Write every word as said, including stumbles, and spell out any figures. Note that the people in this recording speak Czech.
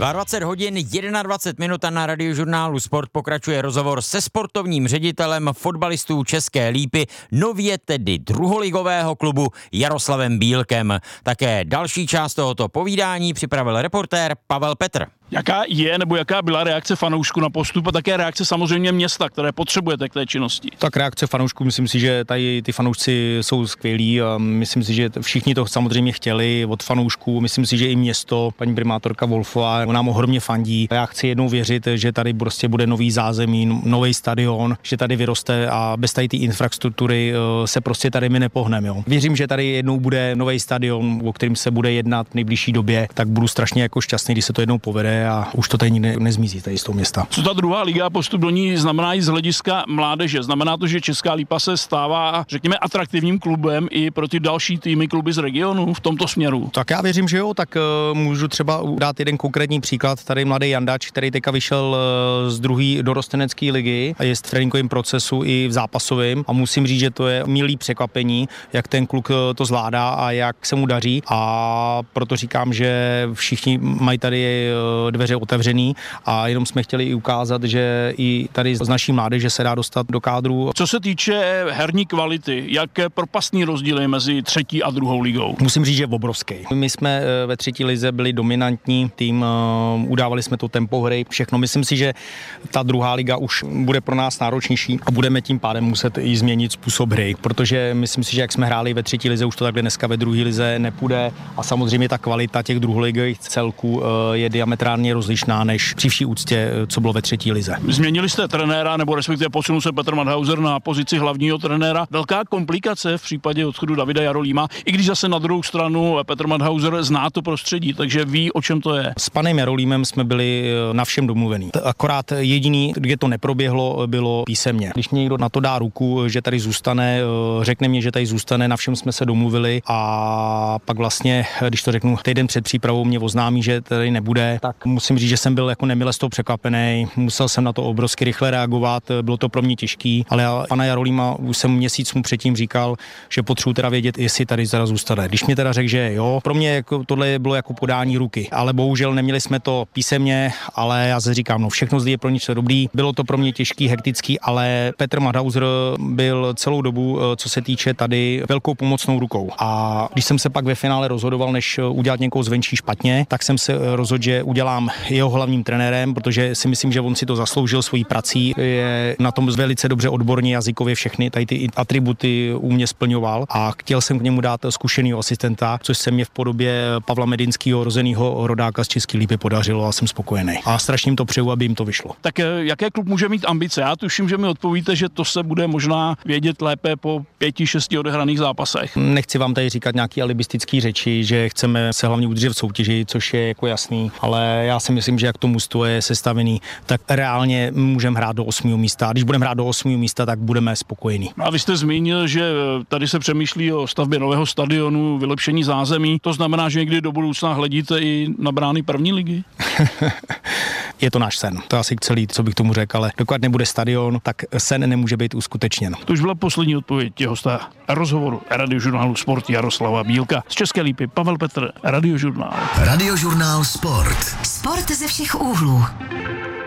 dvacet dva hodin dvacet jedna minut a na Radiožurnálu Sport pokračuje rozhovor se sportovním ředitelem fotbalistů České Lípy, nově tedy druholigového klubu Jaroslavem Bílkem. Také další část tohoto povídání připravil reportér Pavel Petr. Jaká je nebo jaká byla reakce fanoušků na postup a také reakce samozřejmě města, které potřebujete k té činnosti? Tak reakce fanoušků, myslím si, že tady ty fanoušci jsou skvělí a myslím si, že všichni to samozřejmě chtěli od fanoušků. Myslím si, že i město, paní primátorka Wolfová nám ohromně fandí. Já chci jednou věřit, že tady prostě bude nový zázemí, nový stadion, že tady vyroste a bez tady té infrastruktury se prostě tady my nepohneme. Jo. Věřím, že tady jednou bude nový stadion, o kterým se bude jednat v nejbližší době, tak budu strašně jako šťastný, když se to jednou povede a už to tady nikdy nezmizí tady z toho města. Co ta druhá liga, postup do ní znamená i z hlediska mládeže? Znamená to, že Česká Lípa se stává, řekněme, atraktivním klubem i pro ty další týmy, kluby z regionu v tomto směru? Tak já věřím, že jo, tak uh, můžu třeba dát jeden konkrétní příklad. Tady mladý Jandač, který teďka vyšel uh, z druhé dorostenecké ligy a je v tréninkovém procesu i v zápasovém a musím říct, že to je milý překvapení, jak ten kluk uh, to zvládá a jak se mu daří, a proto říkám, že všichni mají tady uh, dveře otevřený a jenom jsme chtěli i ukázat, že i tady z naší mládeže se dá dostat do kádru. Co se týče herní kvality, jaké propastní rozdíly mezi třetí a druhou ligou? Musím říct, že obrovský. My jsme ve třetí lize byli dominantní tým, udávali jsme to tempo hry, všechno. Myslím si, že ta druhá liga už bude pro nás náročnější a budeme tím pádem muset i změnit způsob hry, protože myslím si, že jak jsme hráli ve třetí lize, už to takhle dneska ve druhé lize nepůjde a samozřejmě ta kvalita těch druholigových celků je diametrálně rozlišná než při vší úctě, co bylo ve třetí lize. Změnili jste trenéra, nebo respektive posunul se Petr Madhauser na pozici hlavního trenéra. Velká komplikace v případě odchodu Davida Jarolíma, i když zase na druhou stranu Petr Madhauser zná to prostředí, takže ví, o čem to je. S panem Jarolímem jsme byli na všem domluvení. Akorát jediný, kde to neproběhlo, bylo písemně. Když mě někdo na to dá ruku, že tady zůstane, řekne mě, že tady zůstane, na všem jsme se domluvili a pak vlastně, když to řeknu, týden před přípravou mě oznámí, že tady nebude, tak musím říct, že jsem byl jako nemile z toho překvapený. Musel jsem na to obrovsky rychle reagovat, bylo to pro mě těžký, ale já pana Jarolíma už jsem měsíc mu předtím říkal, že potřebuji teda vědět, jestli tady zara zůstane. Když mě teda řekl, že jo, pro mě jako tohle bylo jako podání ruky, ale bohužel neměli jsme to písemně, ale já se říkám, no všechno zde je pro něco dobrý. Bylo to pro mě těžký, hektický, ale Petr Madhauser byl celou dobu, co se týče tady, velkou pomocnou rukou. A když jsem se pak ve finále rozhodoval, než udělat někoho zvenčí špatně, tak jsem se rozhodl, že udělám jeho hlavním trenérem, protože si myslím, že on si to zasloužil svojí prací, je na tom velice dobře odborně, jazykově všechny tady ty atributy u mě splňoval a chtěl jsem k němu dát zkušenýho asistenta, což se mě v podobě Pavla Medinského, rozenýho rodáka z České Lípy, podařilo a jsem spokojený. A strašně jim to přeju, aby jim to vyšlo. Tak jaké klub může mít ambice? Já tuším, že mi odpovíte, že to se bude možná vědět lépe po pěti, šesti odehraných zápasech. Nechci vám tady říkat nějaký alibistický řeči, že chceme se hlavně udržet v soutěži, což je jako jasný, ale já si myslím, že jak to mužstvo je sestavený, tak reálně můžeme hrát do osmého místa. Když budeme hrát do osmého místa, tak budeme spokojení. A vy jste zmínil, že tady se přemýšlí o stavbě nového stadionu, vylepšení zázemí. To znamená, že někdy do budoucna hledíte i na brány první ligy? Je to náš sen. To je asi celý, co bych tomu řekl, ale dokud nebude stadion, tak sen nemůže být uskutečněn. To už byla poslední odpověď těch hosta rozhovoru Radiožurnálu Sport Jaroslava Bílka. Z České Lípy Pavel Petr, Radiožurnál. Radiožurnál Sport. Sport ze všech úhlů.